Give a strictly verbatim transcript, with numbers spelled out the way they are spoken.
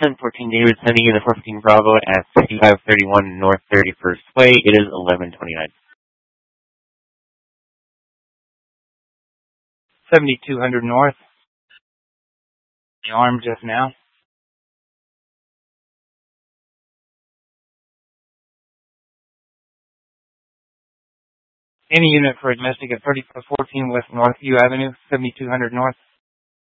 ten fourteen David sending you the four fifteen Bravo at fifty-five thirty-one North thirty-first Way. It is eleven twenty-nine. seventy-two hundred North. The arm just now. Any unit for a domestic at thirty-four fourteen West Northview Avenue, seventy-two hundred North.